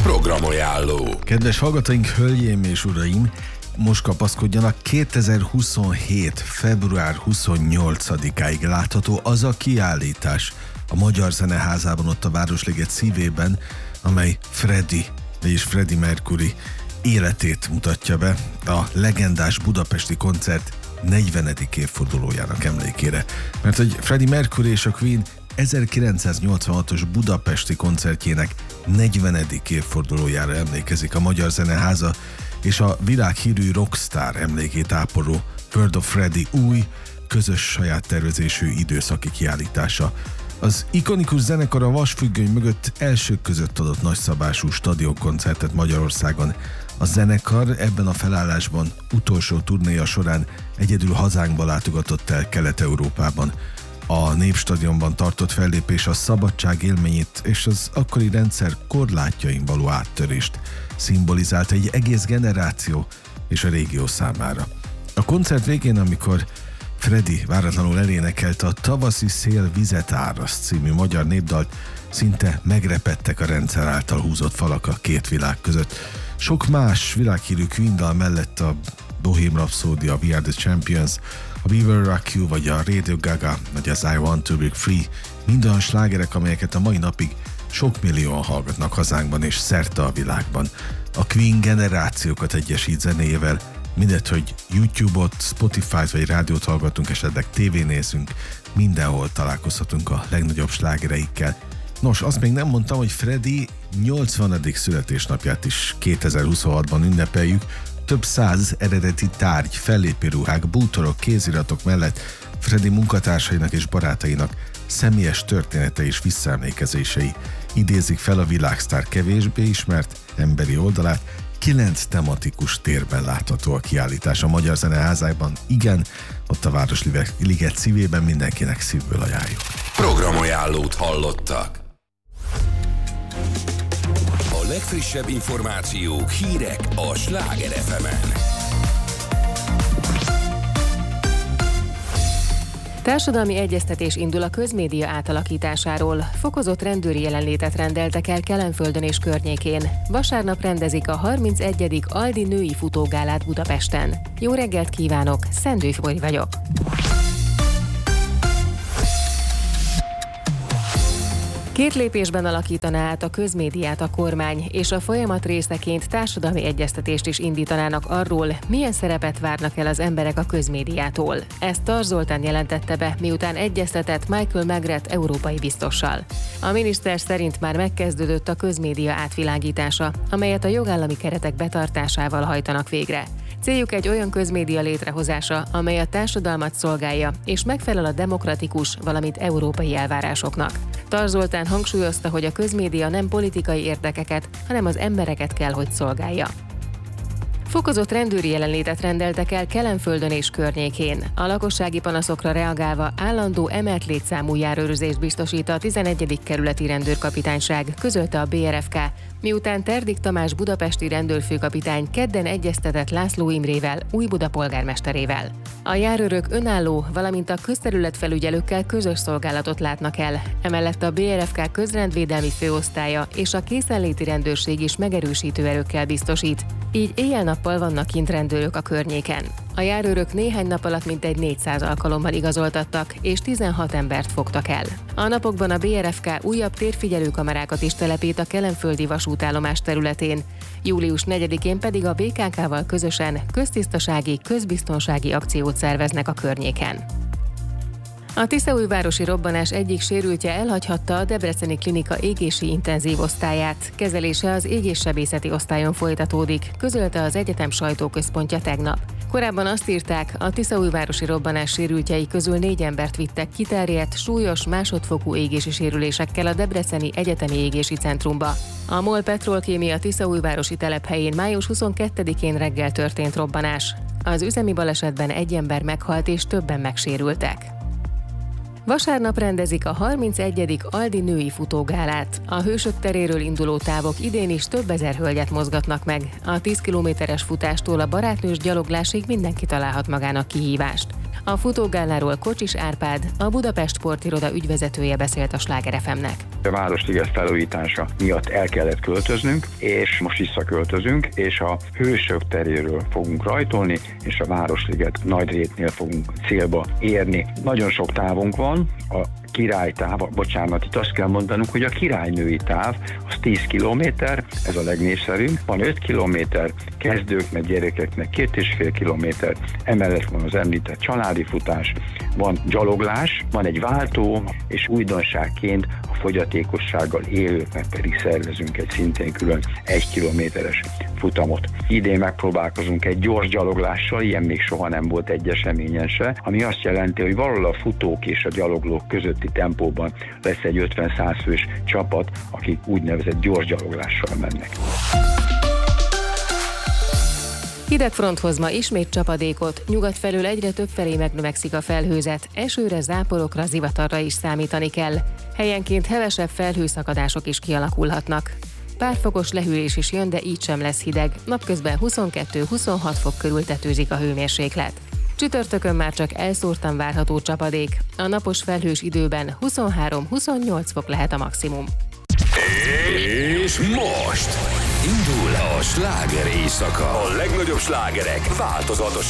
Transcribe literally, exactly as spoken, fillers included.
Programajánló. Kedves hallgatóink, hölgyeim és uraim, most kapaszkodjanak, kétezer-huszonhét. február huszonnyolcadikáig látható az a kiállítás a Magyar Zeneházában, ott a Városliget szívében, amely Freddie, vagyis Freddie Mercury életét mutatja be a legendás budapesti koncert negyvenedik évfordulójának emlékére. Mert hogy Freddie Mercury és a Queen ezerkilencszáznyolcvanhatos budapesti koncertjének negyvenedik évfordulójára emlékezik a Magyar Zeneháza, és a világhírű rockstar emlékét ápoló World of Freddie új, közös saját tervezésű időszaki kiállítása. Az ikonikus zenekar a vasfüggöny mögött elsők között adott nagyszabású stadionkoncertet Magyarországon. A zenekar ebben a felállásban utolsó turnéja során egyedül hazánkba látogatott el Kelet-Európában. A Népstadionban tartott fellépés a szabadság élményét és az akkori rendszer korlátjain való áttörést szimbolizált egy egész generáció és a régió számára. A koncert végén, amikor Freddie váratlanul elénekelte a Tavaszi szél vizet áraszt című magyar népdalt, szinte megrepedtek a rendszer által húzott falak a két világ között. Sok más világhírű Queen dal mellett a Bohemian Rhapsody, a We Are The Champions, a We Will Rock You, vagy a Radio Gaga, vagy az I Want To Break Free, mind olyan slágerek, amelyeket a mai napig sok millióan hallgatnak hazánkban és szerte a világban. A Queen generációkat egyesít zenéjével, mindegy, hogy YouTube-ot, Spotify-t vagy rádiót hallgatunk, esetleg tévén nézünk, mindenhol találkozhatunk a legnagyobb slágereikkel. Nos, azt még nem mondtam, hogy Freddie nyolcvanadik születésnapját is kétezer-huszonhatban ünnepeljük. Több száz eredeti tárgy, fellépőruhák, bútorok, kéziratok mellett Freddie munkatársainak és barátainak személyes története és visszaemlékezései idézik fel a világsztár kevésbé ismert emberi oldalát. Kilenc tematikus térben látható a kiállítás a Magyar Zeneházában. Igen, ott a Városliget szívében, mindenkinek szívből ajánljuk. Programajánlót hallottak. A legfrissebb információk, hírek a Sláger ef emen. Társadalmi egyeztetés indul a közmédia átalakításáról. Fokozott rendőri jelenlétet rendeltek el Kelenföldön és környékén. Vasárnap rendezik a harmincegyedik Aldi női futógálát Budapesten. Jó reggelt kívánok, Szendői Fori vagyok. Két lépésben alakítaná át a közmédiát a kormány, és a folyamat részeként társadalmi egyeztetést is indítanának arról, milyen szerepet várnak el az emberek a közmédiától. Ezt Tarz Zoltán jelentette be, miután egyeztetett Michael Magreth európai biztossal. A miniszter szerint már megkezdődött a közmédia átvilágítása, amelyet a jogállami keretek betartásával hajtanak végre. Céljuk egy olyan közmédia létrehozása, amely a társadalmat szolgálja, és megfelel a demokratikus, valamint európai elvárásoknak. Tarz Zoltán hangsúlyozta, hogy a közmédia nem politikai érdekeket, hanem az embereket kell, hogy szolgálja. Fokozott rendőri jelenlétet rendeltek el Kelenföldön és környékén. A lakossági panaszokra reagálva állandó emelt létszámú járőrözést biztosít a tizenegyedik kerületi rendőrkapitányság, közölte a bé er ef ká, miután Terdik Tamás budapesti rendőrfőkapitány kedden egyeztetett László Imrével, Újbuda polgármesterével. A járőrök önálló, valamint a közterületfelügyelőkkel közös szolgálatot látnak el. Emellett a bé er ef ká közrendvédelmi főosztálya és a készenléti rendőrség is megerősítő erőkkel biztosít. Így éjjel-nappal vannak kint rendőrök a környéken. A járőrök néhány nap alatt mintegy négyszáz alkalommal igazoltattak, és tizenhat embert fogtak el. A napokban a bé er ef ká újabb térfigyelőkamerákat is telepít a kelenföldi vasútállomás területén. július negyedikén pedig a bé ká ká-val közösen köztisztasági, közbiztonsági akciót szerveznek a környéken. A tiszaújvárosi robbanás egyik sérültje elhagyhatta a debreceni klinika égési intenzív osztályát. Kezelése az égéssebészeti osztályon folytatódik, közölte az egyetem sajtóközpontja tegnap. Korábban azt írták, a tiszaújvárosi robbanás sérültjei közül négy embert vittek kiterjedt, súlyos, másodfokú égési sérülésekkel a Debreceni Egyetemi Égési Centrumba. A MOL Petrolkémia tiszaújvárosi telephelyén május huszonkettedikén reggel történt robbanás. Az üzemi balesetben egy ember meghalt és többen megsérültek. Vasárnap rendezik a harmincegyedik Aldi női futógálát. A Hősök teréről induló távok idén is több ezer hölgyet mozgatnak meg. A tíz kilométeres futástól a barátnős gyaloglásig mindenki találhat magának kihívást. A futógáláról Kocsis Árpád, a Budapest Sportiroda ügyvezetője beszélt a Sláger ef em-nek. A Városliget felújítása miatt el kellett költöznünk, és most visszaköltözünk, és a Hősök teréről fogunk rajtolni, és a Városliget Nagyrétnél fogunk célba érni. Nagyon sok távunk van, a királytáv, bocsánat, itt azt kell mondanunk, hogy a királynői táv az tíz kilométer, ez a legnépszerűbb, van öt kilométer, kezdőknek, gyerekeknek két és fél kilométer, emellett van az említett családi futás, van gyaloglás, van egy váltó, és újdonságként a fogyatékossággal élőknek pedig szervezünk egy szintén külön egy kilométeres futamot. Idén megpróbálkozunk egy gyors gyaloglással, ilyen még soha nem volt egy eseményen se, ami azt jelenti, hogy valahol a futók és a gyaloglók közötti tempóban lesz egy ötven-száz fős csapat, akik úgynevezett gyors gyaloglással mennek. Hideg front hoz ma ismét csapadékot, nyugat felől egyre több felé megnövekszik a felhőzet, esőre, záporokra, zivatarra is számítani kell. Helyenként hevesebb felhőszakadások is kialakulhatnak. Pár fokos lehűlés is jön, de így sem lesz hideg, napközben huszonkettő-huszonhat fok körül tetőzik a hőmérséklet. Csütörtökön már csak elszórtan várható csapadék, a napos felhős időben huszonhárom-huszonnyolc fok lehet a maximum. És most indul a sláger éjszaka. A legnagyobb slágerek változatosan